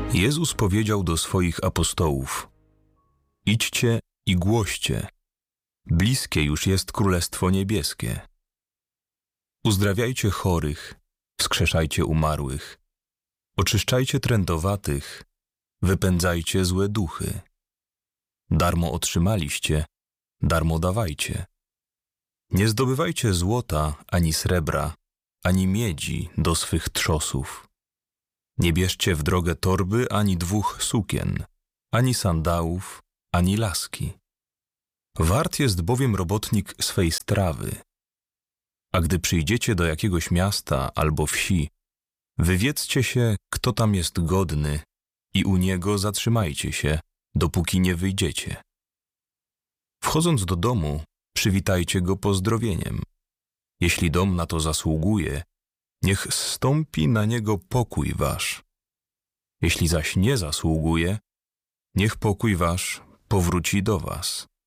Jezus powiedział do swoich apostołów: idźcie i głoście, bliskie już jest Królestwo Niebieskie. Uzdrawiajcie chorych, wskrzeszajcie umarłych, oczyszczajcie trędowatych, wypędzajcie złe duchy. Darmo otrzymaliście, darmo dawajcie. Nie zdobywajcie złota ani srebra, ani miedzi do swych trzosów. Nie bierzcie w drogę torby ani 2 sukien, ani sandałów, ani laski. Wart jest bowiem robotnik swej strawy. A gdy przyjdziecie do jakiegoś miasta albo wsi, wywiedzcie się, kto tam jest godny i u niego zatrzymajcie się, dopóki nie wyjdziecie. Wchodząc do domu, przywitajcie go pozdrowieniem. Jeśli dom na to zasługuje, niech zstąpi na niego pokój wasz. Jeśli zaś nie zasługuje, niech pokój wasz powróci do was.